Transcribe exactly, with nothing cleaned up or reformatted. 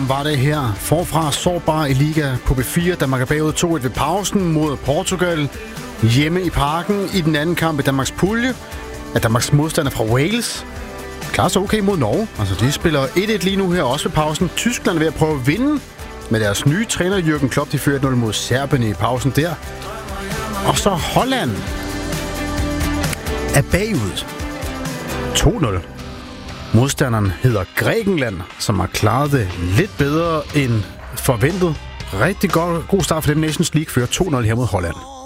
kamp var det her. Forfra sårbar i Liga på B fire. Danmark er bagud to et ved pausen mod Portugal. Hjemme i Parken i den anden kamp i Danmarks pulje er Danmarks modstander fra Wales. Klarer sig okay mod Norge. Altså, de spiller et et lige nu her, også ved pausen. Tyskland er ved at prøve at vinde med deres nye træner Jürgen Klopp. De fører et nul mod Serbien i pausen der. Og så Holland er bagud to nul. Modstanderen hedder Grækenland, som har klaret det lidt bedre end forventet. Rigtig god, god start for dem. Nations League fører to nul her mod Holland.